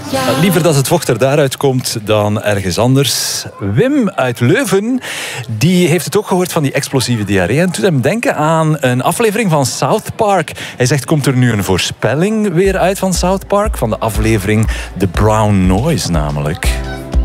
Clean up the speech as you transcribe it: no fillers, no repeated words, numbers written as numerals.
Liever dat het vocht er daaruit komt dan ergens anders. Wim uit Leuven, die heeft het ook gehoord van die explosieve diarree. En toen hem denken aan een aflevering van South Park. Hij zegt, komt er nu een voorspelling weer uit van South Park? Van de aflevering The Brown Noise namelijk.